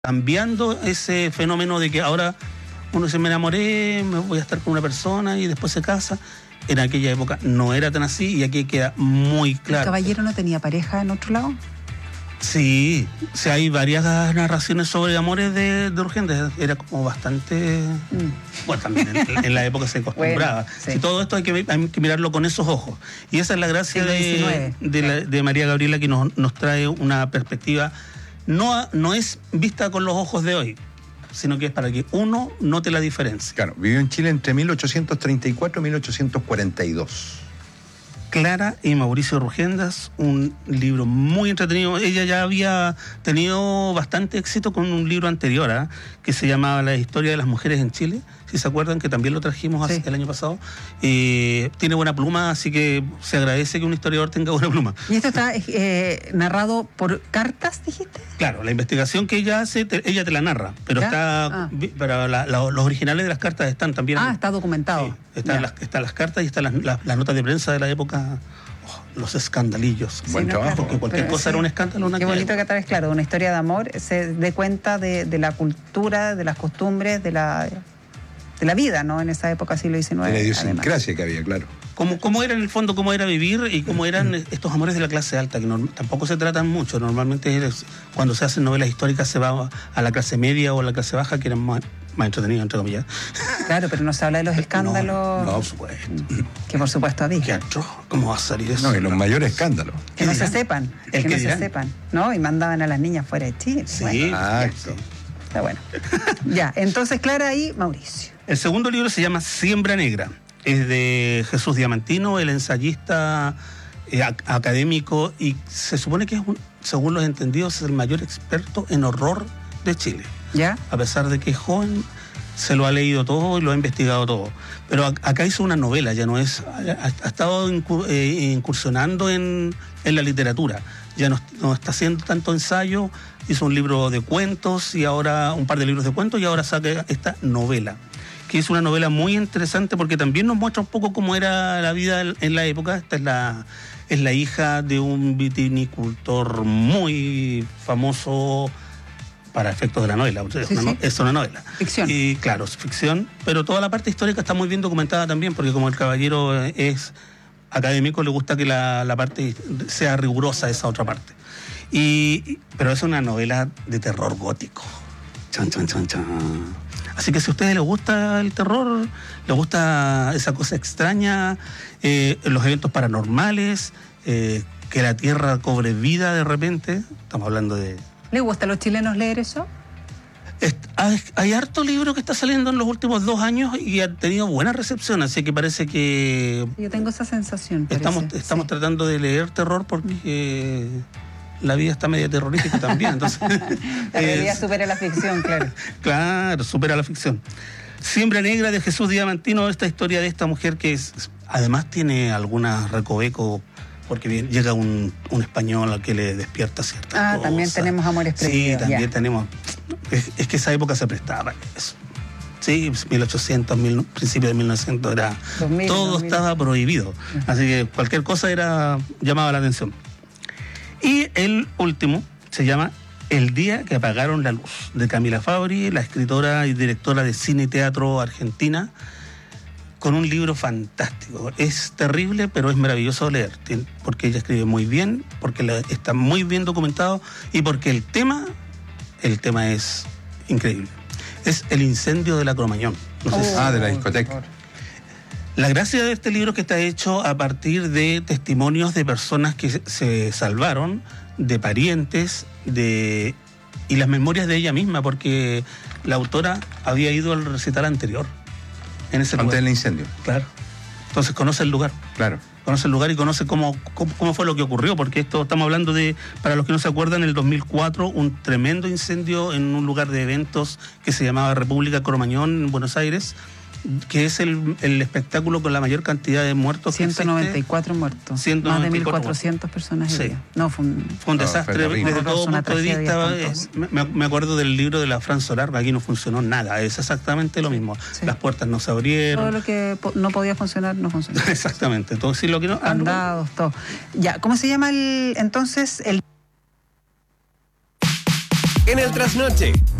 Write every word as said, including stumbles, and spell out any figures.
cambiando ese fenómeno de que ahora uno se me enamoré, me voy a estar con una persona y después se casa. En aquella época no era tan así y aquí queda muy claro. ¿El caballero no tenía pareja en otro lado? Sí, o sea, hay varias narraciones sobre amores de, de Urgentes. Era como bastante... Mm. Bueno, también en, en la época se acostumbraba. Bueno, sí. Si todo esto hay que, hay que mirarlo con esos ojos. Y esa es la gracia de, de, la, de María Gabriela, que nos, nos trae una perspectiva, no, no es vista con los ojos de hoy, sino que es para que uno note la diferencia. Claro, vivió en Chile entre mil ochocientos treinta y cuatro y mil ochocientos cuarenta y dos. Clara y Mauricio Rugendas, un libro muy entretenido. Ella ya había tenido bastante éxito con un libro anterior, ¿eh? que se llamaba La historia de las mujeres en Chile, si se acuerdan, que también lo trajimos sí. el año pasado. Eh, tiene buena pluma, así que se agradece que un historiador tenga buena pluma. ¿Y esto está eh, narrado por cartas, dijiste? Claro, la investigación que ella hace, te, ella te la narra, pero ¿Ya? está ah. pero la, la, los originales de las cartas están también. Ah, está documentado. Sí, están, las, están las cartas y están las, las, las notas de prensa de la época. Oh, los escandalillos. Sí, Buen no, trabajo. Porque cualquier pero, cosa sí. era un escándalo. Una Qué bonito que tal vez, claro, una historia de amor se dé cuenta de, de la cultura, de las costumbres, de la, de la vida, ¿no? En esa época, siglo diecinueve. De la idiosincrasia que había, claro. Cómo, cómo era en el fondo, cómo era vivir y cómo eran estos amores de la clase alta, que no, tampoco se tratan mucho. Normalmente es, cuando se hacen novelas históricas se va a la clase media o a la clase baja, que eran más, más entretenidos, entre comillas. Claro, pero no se habla de los escándalos. No, no por supuesto. Que por supuesto había. Qué atroz, ¿cómo va a salir eso? No, y los mayores escándalos. Que no se sepan, ¿El que que no dirán? se sepan, ¿no? Y mandaban a las niñas fuera de Chile. Sí, bueno, exacto. Está bueno. Ya, entonces Clara y Mauricio. El segundo libro se llama Siembra Negra. Es de Jesús Diamantino, el ensayista eh, académico, y se supone que es, un, según los entendidos, es el mayor experto en horror de Chile. ¿Ya? A pesar de que es joven, se lo ha leído todo y lo ha investigado todo. Pero a, acá hizo una novela, ya no es... Ha, ha estado incur, eh, incursionando en, en la literatura. Ya no, no está haciendo tanto ensayo, hizo un libro de cuentos y ahora un par de libros de cuentos y ahora saca esta novela, que es una novela muy interesante porque también nos muestra un poco cómo era la vida en la época. Esta es la, es la hija de un vitinicultor muy famoso para efectos de la novela. Es, sí, una, sí. es una novela. Ficción. Y claro, es ficción, pero toda la parte histórica está muy bien documentada también, porque como el caballero es académico, le gusta que la, la parte sea rigurosa, esa otra parte. Y, pero es una novela de terror gótico. Chan, chan, chan, chan. Así que si a ustedes les gusta el terror, les gusta esa cosa extraña, eh, los eventos paranormales, eh, que la tierra cobre vida de repente, estamos hablando de... ¿Les gusta a los chilenos leer eso? Es, hay, hay harto libro que está saliendo en los últimos dos años y ha tenido buena recepción, así que parece que... Yo tengo esa sensación. Estamos, parece, estamos sí. tratando de leer terror porque... Eh, la vida está media terrorífica también, entonces... La realidad supera la ficción, claro. Claro, supera la ficción. Siembra Negra de Jesús Diamantino, esta historia de esta mujer que es, además tiene algunas recovecos, porque bien, llega un, un español al que le despierta ciertas Ah, cosas. también tenemos amores Sí, prohibidos. también ya. tenemos... Es, es que esa época se prestaba para eso. Sí, mil ochocientos, mil, principios de mil novecientos, era, dos mil, todo dos mil. estaba prohibido. Así que cualquier cosa era llamaba la atención. Y el último se llama El día que apagaron la luz, de Camila Fabri, la escritora y directora de cine y teatro argentina, con un libro fantástico. Es terrible, pero es maravilloso leer, porque ella escribe muy bien, porque está muy bien documentado y porque el tema, el tema es increíble. Es el incendio de la Cromañón. No sé oh, si ah, de la discoteca. La gracia de este libro es que está hecho a partir de testimonios de personas que se salvaron, de parientes, de y las memorias de ella misma, porque la autora había ido al recital anterior. En ese Antes lugar. del incendio. Claro. Entonces conoce el lugar. Claro. Conoce el lugar y conoce cómo, cómo, cómo fue lo que ocurrió, porque esto estamos hablando de, para los que no se acuerdan, en el dos mil cuatro, un tremendo incendio en un lugar de eventos que se llamaba República Cromañón en Buenos Aires, que es el, el espectáculo con la mayor cantidad de muertos que existe. ciento noventa y cuatro muertos. ciento noventa y cuatro Más de mil cuatrocientas personas. Sí. No, fue un, fue un no, desastre fue desde todo una punto de vista. tragedia Es, me, me acuerdo del libro de la Fran Solar, aquí no funcionó nada, es exactamente lo mismo. Sí. Las puertas no se abrieron. todo lo que po- no podía funcionar, no funcionó. Exactamente. Entonces, lo que no... ah, no, Candados, todo. Ya, ¿cómo se llama el entonces el en el trasnoche.